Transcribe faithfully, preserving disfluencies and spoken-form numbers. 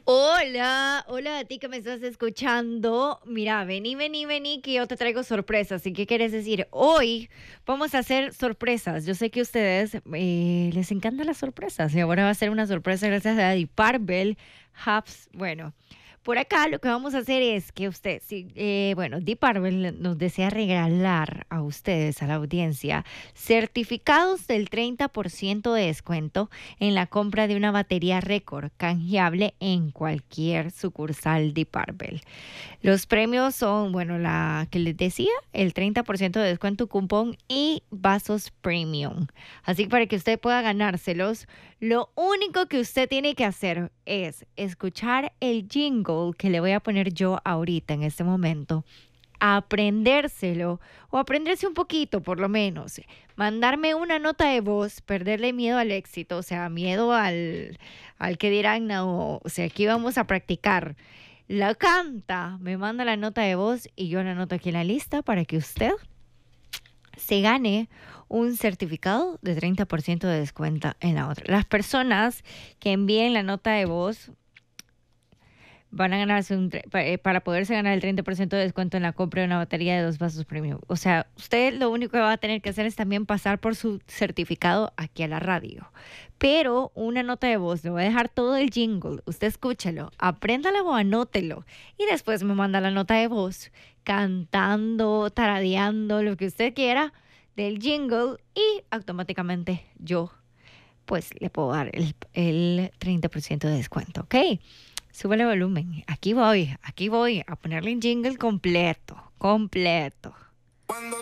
Hola, hola a ti que me estás escuchando. Mira, vení, vení, vení, que yo te traigo sorpresas. ¿Y qué quieres decir? Hoy vamos a hacer sorpresas. Yo sé que a ustedes eh, les encantan las sorpresas y ahora va a ser una sorpresa gracias a Deep Purple Hubs. Bueno, por acá lo que vamos a hacer es que usted, si, eh, bueno, Deep Purple nos desea regalar a ustedes, a la audiencia, certificados del treinta por ciento de descuento en la compra de una batería récord canjeable en cualquier sucursal de Purple. Los premios son, bueno, la que les decía, el treinta por ciento de descuento cupón y vasos premium. Así que para que usted pueda ganárselos, lo único que usted tiene que hacer es escuchar el jingle que le voy a poner yo ahorita en este momento, aprendérselo o aprenderse un poquito por lo menos, mandarme una nota de voz, perderle miedo al éxito, o sea, miedo al, al que dirán, no, o sea, aquí vamos a practicar. La canta, me manda la nota de voz y yo la anoto aquí en la lista para que usted se gane un certificado de treinta por ciento de descuento en la otra. Las personas que envíen la nota de voz van a ganarse un, tre- pa- eh, para poderse ganar el treinta por ciento de descuento en la compra de una batería de dos vasos premium. O sea, usted lo único que va a tener que hacer es también pasar por su certificado aquí a la radio. Pero una nota de voz, le voy a dejar todo el jingle. Usted escúchelo, apréndalo o anótelo. Y después me manda la nota de voz cantando, taradeando, lo que usted quiera del jingle. Y automáticamente yo, pues, le puedo dar el, el treinta por ciento de descuento, ¿ok? Súbele el volumen. Aquí voy, aquí voy a ponerle un jingle completo, completo. Cuando